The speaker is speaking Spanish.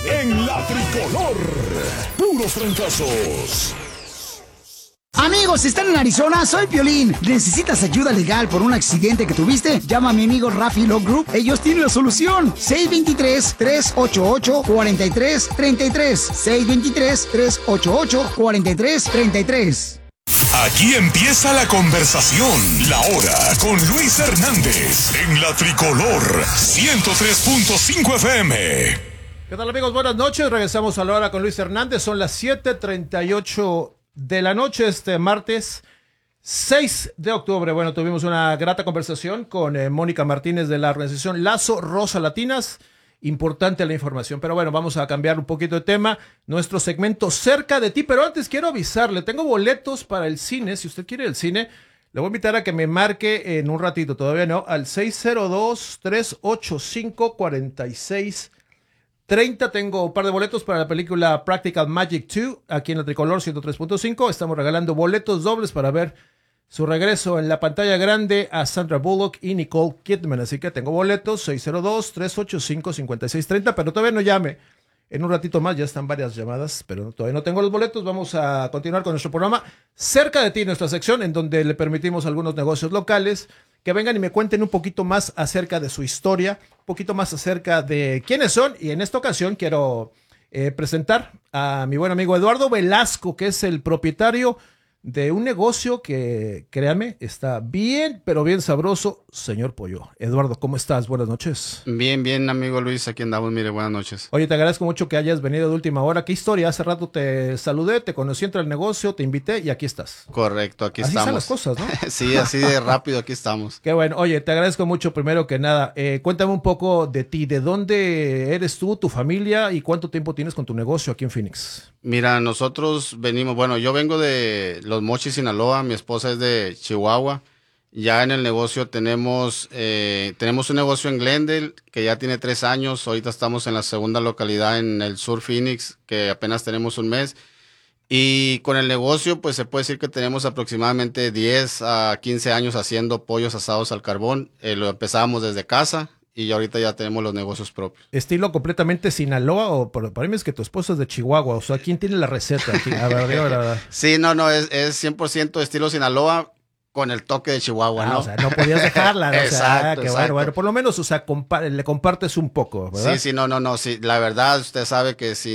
en la tricolor. Puros trancazos. Amigos, si están en Arizona, soy Piolín. ¿Necesitas ayuda legal por un accidente que tuviste? Llama a mi amigo Rafi Law Group. Ellos tienen la solución. 623-388-4333. 623-388-4333. Aquí empieza la conversación. La hora con Luis Hernández en la tricolor 103.5 FM. ¿Qué tal, amigos? Buenas noches. Regresamos a la hora con Luis Hernández. Son las 7:38 de la noche este martes 6 de octubre. Bueno, tuvimos una grata conversación con Mónica Martínez de la organización Lazo Rosa Latinas. Importante la información, pero bueno, vamos a cambiar un poquito de tema. Nuestro segmento Cerca de ti, pero antes quiero avisarle, tengo boletos para el cine. Si usted quiere el cine, le voy a invitar a que me marque en un ratito, todavía no, al 602-385-4630. Tengo un par de boletos para la película Practical Magic 2, aquí en la Tricolor 103.5. Estamos regalando boletos dobles para ver su regreso en la pantalla grande a Sandra Bullock y Nicole Kidman. Así que tengo boletos, 602-385-5630, pero todavía no llame. En un ratito más, ya están varias llamadas, pero todavía no tengo los boletos. Vamos a continuar con nuestro programa Cerca de ti, nuestra sección en donde le permitimos a algunos negocios locales que vengan y me cuenten un poquito más acerca de su historia, un poquito más acerca de quiénes son. Y en esta ocasión quiero presentar a mi buen amigo Eduardo Velasco, que es el propietario de un negocio que, créame, está bien, pero bien sabroso, señor Pollo. Eduardo, ¿cómo estás? Buenas noches. Bien, amigo Luis, aquí andamos, mire, buenas noches. Oye, te agradezco mucho que hayas venido de última hora. ¿Qué historia? Hace rato te saludé, te conocí entre el negocio, te invité y aquí estás. Correcto, aquí así estamos. Así son las cosas, ¿no? Sí, así de rápido aquí estamos. Qué bueno. Oye, te agradezco mucho primero que nada. Cuéntame un poco de ti, de dónde eres tú, tu familia y cuánto tiempo tienes con tu negocio aquí en Phoenix. Mira, nosotros venimos, bueno, yo vengo de Los Mochis, Sinaloa, mi esposa es de Chihuahua. Ya en el negocio tenemos un negocio en Glendale que ya tiene 3 años. Ahorita estamos en la segunda localidad en el sur Phoenix, que apenas tenemos un mes. Y con el negocio, pues se puede decir que tenemos aproximadamente 10 a 15 años haciendo pollos asados al carbón. Lo empezábamos desde casa. Y ahorita ya tenemos los negocios propios. ¿Estilo completamente Sinaloa o para mí es que tu esposa es de Chihuahua? O sea, ¿quién tiene la receta aquí? A ver. Sí, no, es 100% estilo Sinaloa con el toque de Chihuahua, ¿no? O sea, no podías dejarla, ¿no? Exacto, que exacto. Bueno, por lo menos, o sea, le compartes un poco, ¿verdad? Sí, no, sí, la verdad, usted sabe que si